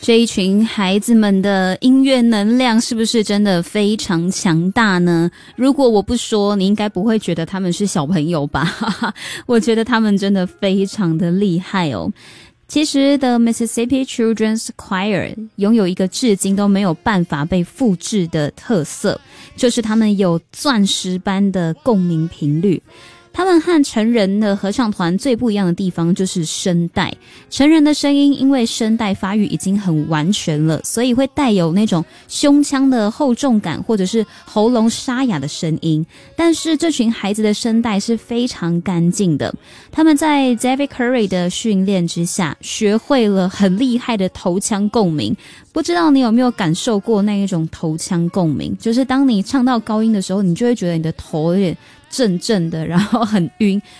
这一群孩子们的音乐能量是不是真的非常强大呢？如果我不说，你应该不会觉得他们是小朋友吧？我觉得他们真的非常的厉害哦。其实 The Mississippi Children's Choir 拥有一个至今都没有办法被复制的特色，就是他们有钻石般的共鸣频率。他们和成人的合唱团最不一样的地方就是声带。成人的声音因为声带发育已经很完全了，所以会带有那种胸腔的厚重感或者是喉咙沙哑的声音。但是这群孩子的声带是非常干净的，他们在 David Curry 的训练之下学会了很厉害的头腔共鸣。不知道你有没有感受过那一种头腔共鸣，就是当你唱到高音的时候，你就会觉得你的头有点震震的，然后很晕，